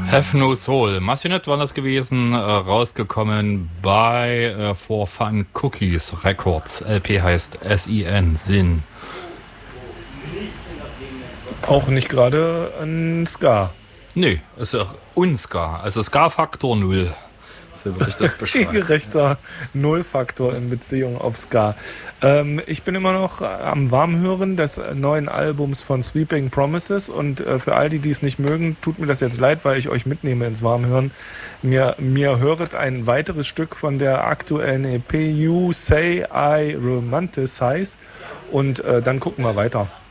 Have No Soul. Massionet war das gewesen, rausgekommen bei For Fun Cookies Records. LP heißt SIN, Sinn. Auch nicht gerade ein Ska. Nee, ist ja Unska, also Ska-Faktor 0. So würde ich das beschreiben. Regelrechter Nullfaktor in Beziehung auf Ska. Ich bin immer noch am Warmhören des neuen Albums von Sweeping Promises und für all die, die es nicht mögen, tut mir das jetzt leid, weil ich euch mitnehme ins Warmhören. Mir höret ein weiteres Stück von der aktuellen EP You Say I Romanticize und dann gucken wir weiter.